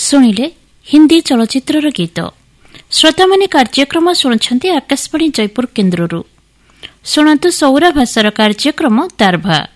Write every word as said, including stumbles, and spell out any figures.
ଶୁଣିଲେ ହିନ୍ଦୀ ଚଳଚ୍ଚିତ୍ରର ଗୀତ। ଶ୍ରୋତାମାନେ କାର୍ଯ୍ୟକ୍ରମ ଶୁଣୁଛନ୍ତି ଆକାଶବାଣୀ ଜୟପୁର କେନ୍ଦ୍ରରୁ। ଶୁଣନ୍ତୁ ସୌରା ଭାଷାର କାର୍ଯ୍ୟକ୍ରମ ଦାରଭା।